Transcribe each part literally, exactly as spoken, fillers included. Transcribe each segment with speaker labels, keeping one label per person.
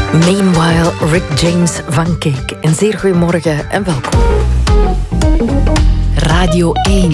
Speaker 1: Meanwhile, Rick James van Cake. Een zeer goedemorgen en welkom.
Speaker 2: Radio één.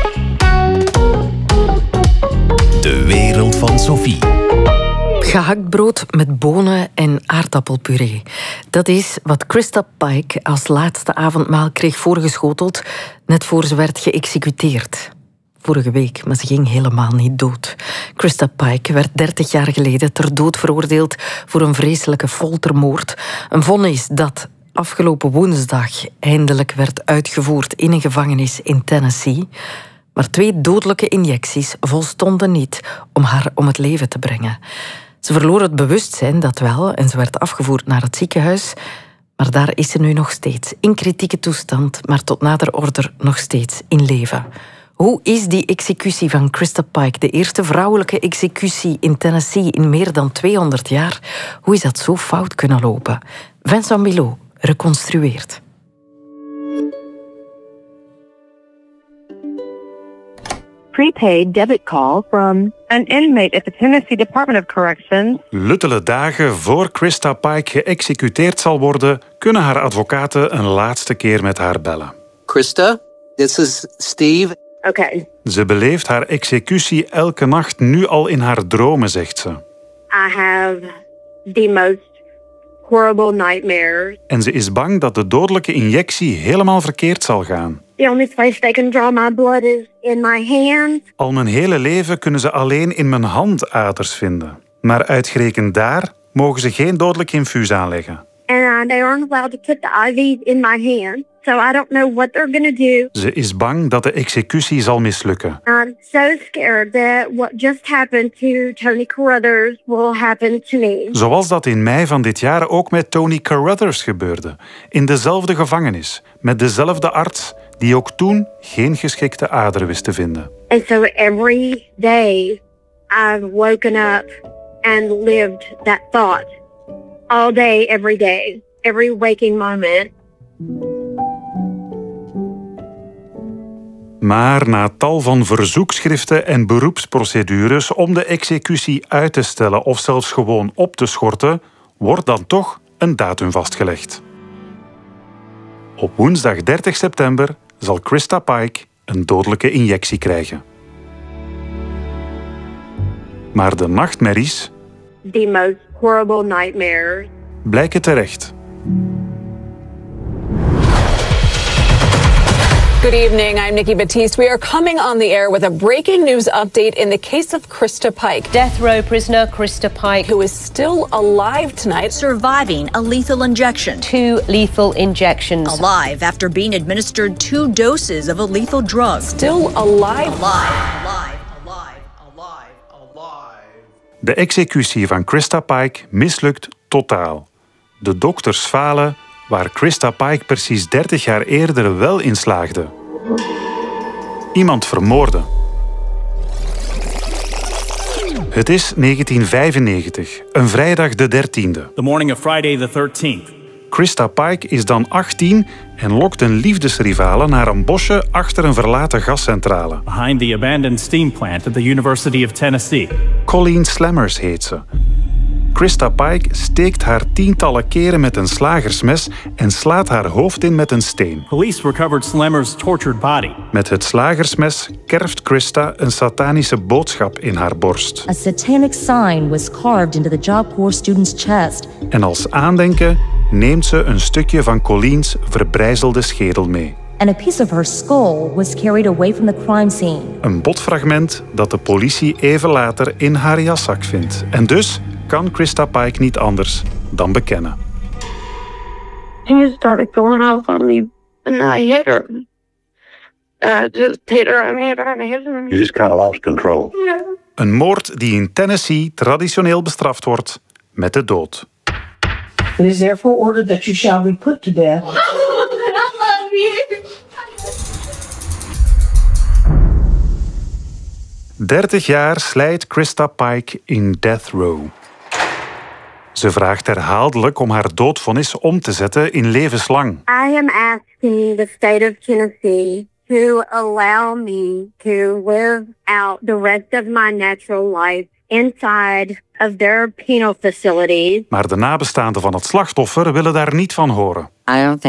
Speaker 3: De wereld van Sophie.
Speaker 1: Gehaktbrood met bonen en aardappelpuree. Dat is wat Christa Pike als laatste avondmaal kreeg voorgeschoteld, net voor ze werd geëxecuteerd. Vorige week, maar ze ging helemaal niet dood. Christa Pike werd dertig jaar geleden ter dood veroordeeld voor een vreselijke foltermoord. Een vonnis dat afgelopen woensdag eindelijk werd uitgevoerd in een gevangenis in Tennessee. Maar twee dodelijke injecties volstonden niet om haar om het leven te brengen. Ze verloor het bewustzijn, dat wel, en ze werd afgevoerd naar het ziekenhuis. Maar daar is ze nu nog steeds, in kritieke toestand, maar tot nader order nog steeds in leven. Hoe is die executie van Christa Pike, de eerste vrouwelijke executie in Tennessee in meer dan tweehonderd jaar, hoe is dat zo fout kunnen lopen? Vincent Bilot reconstrueert.
Speaker 4: Prepaid debit call from an inmate at the Tennessee Department of Corrections.
Speaker 5: Luttele dagen voor Christa Pike geëxecuteerd zal worden, kunnen haar advocaten een laatste keer met haar bellen.
Speaker 6: Christa, this is Steve.
Speaker 4: Okay.
Speaker 5: Ze beleeft haar executie elke nacht nu al in haar dromen, zegt ze.
Speaker 4: I have the most horrible nightmares.
Speaker 5: En ze is bang dat de dodelijke injectie helemaal verkeerd zal gaan.
Speaker 4: The only place they can draw my blood is in my hand.
Speaker 5: Al mijn hele leven kunnen ze alleen in mijn handaders vinden. Maar uitgerekend daar mogen ze geen dodelijk infuus aanleggen.
Speaker 4: And uh, they aren't allowed to put the I V's in my hand. So I don't know what they're going to do.
Speaker 5: Ze is bang dat de executie zal mislukken.
Speaker 4: I'm so scared that what just happened to Tony Carruthers will happen to me.
Speaker 5: Zoals dat in mei van dit jaar ook met Tony Carruthers gebeurde. In dezelfde gevangenis, met dezelfde arts, die ook toen geen geschikte ader wist te vinden.
Speaker 4: And so every day I've woken up and lived that thought. All day, every day, every waking moment.
Speaker 5: Maar na tal van verzoekschriften en beroepsprocedures om de executie uit te stellen of zelfs gewoon op te schorten, wordt dan toch een datum vastgelegd. Op woensdag dertig september zal Christa Pike een dodelijke injectie krijgen. Maar de nachtmerries,
Speaker 4: The most horrible nightmares.
Speaker 5: blijken terecht.
Speaker 7: Good evening, I'm Nikki Batiste. We are coming on the air with a breaking news update in the case of Christa Pike.
Speaker 8: Death row prisoner Christa Pike,
Speaker 7: Who is still alive tonight.
Speaker 9: Surviving a lethal injection.
Speaker 8: two lethal injections.
Speaker 9: Alive after being administered two doses of a lethal drug.
Speaker 7: Still alive.
Speaker 9: Alive, alive, alive, alive, alive.
Speaker 5: De executie van Christa Pike mislukt totaal. De dokters falen waar Christa Pike precies dertig jaar eerder wel in slaagde. Iemand vermoorden. Het is negentien vijfennegentig, een vrijdag de dertiende.
Speaker 10: The morning of Friday the thirteenth.
Speaker 5: Christa Pike is dan achttien en lokt een liefdesrivale naar een bosje achter een verlaten gascentrale.
Speaker 10: Behind the abandoned steam plant at the University of Tennessee.
Speaker 5: Colleen Slammers heet ze. Christa Pike steekt haar tientallen keren met een slagersmes en slaat haar hoofd in met een steen.
Speaker 10: Police recovered Slemmer's tortured body.
Speaker 5: Met het slagersmes kerft Christa een satanische boodschap in haar borst.
Speaker 11: A satanic sign was carved into the Job Corps student's chest.
Speaker 5: En als aandenken neemt ze een stukje van Colleen's verbrijzelde schedel mee.
Speaker 11: And a piece of her skull was carried away from the crime scene.
Speaker 5: Een botfragment dat de politie even later in haar jaszak vindt. En dus kan Christa Pike niet anders dan bekennen.
Speaker 4: He started going off on me and I hit her. I just hit her. I mean, I hit her.
Speaker 12: You just kind of lost control.
Speaker 4: Yeah.
Speaker 5: Een moord die in Tennessee traditioneel bestraft wordt met de dood.
Speaker 13: It is therefore ordered that you shall be put to death.
Speaker 4: I love you.
Speaker 5: dertig jaar slijt Christa Pike in death row. Ze vraagt herhaaldelijk om haar doodvonnis om te zetten in levenslang.
Speaker 4: I am asking the state of Tennessee to allow me to live out the rest of my natural life inside of their penal facilities.
Speaker 5: Maar de nabestaanden van het slachtoffer willen daar niet van horen.
Speaker 2: I don't think